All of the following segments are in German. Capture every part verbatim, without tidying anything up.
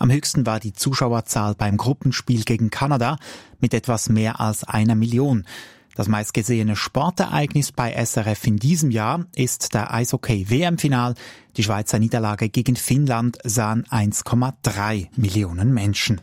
Am höchsten war die Zuschauerzahl beim Gruppenspiel gegen Kanada mit etwas mehr als einer Million. Das meistgesehene Sportereignis bei S R F in diesem Jahr ist der Eishockey-W M-Final. Die Schweizer Niederlage gegen Finnland sahen eins Komma drei Millionen Menschen.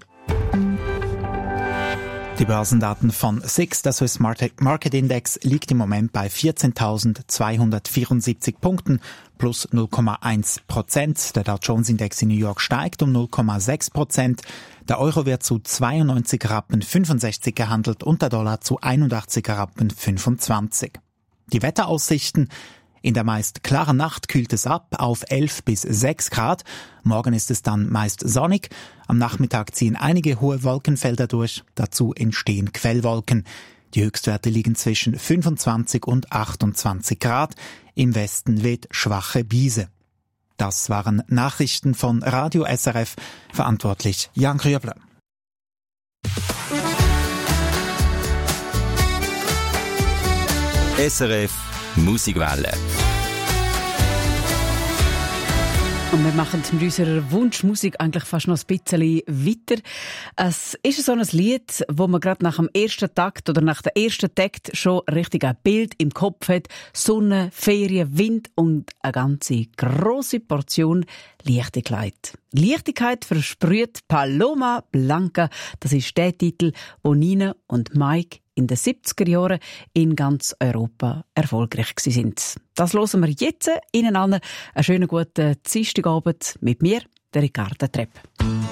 Die Börsendaten von S I X, der Swiss Market Index, liegt im Moment bei vierzehntausendzweihundertvierundsiebzig Punkten, plus null Komma eins Prozent. Der Dow Jones Index in New York steigt um null Komma sechs Prozent. Der Euro wird zu zweiundneunzig Rappen fünfundsechzig gehandelt und der Dollar zu einundachtzig Rappen fünfundzwanzig. Die Wetteraussichten: In der meist klaren Nacht kühlt es ab auf elf bis sechs Grad. Morgen ist es dann meist sonnig. Am Nachmittag ziehen einige hohe Wolkenfelder durch. Dazu entstehen Quellwolken. Die Höchstwerte liegen zwischen fünfundzwanzig und achtundzwanzig Grad. Im Westen weht schwache Brise. Das waren Nachrichten von Radio S R F. Verantwortlich Jan Krübler. S R F Musikwelle. Und wir machen mit unserer Wunschmusik eigentlich fast noch ein bisschen weiter. Es ist so ein Lied, wo man gerade nach dem ersten Takt oder nach dem ersten Takt schon richtig ein Bild im Kopf hat. Sonne, Ferien, Wind und eine ganze grosse Portion Leichtigkeit. Leichtigkeit versprüht Paloma Blanca. Das ist der Titel, wo Nina und Mike in den siebziger Jahren in ganz Europa erfolgreich sind. Das hören wir jetzt Ihnen allen. Einen schönen guten Dienstagabend mit mir, der Ricarda Trepp.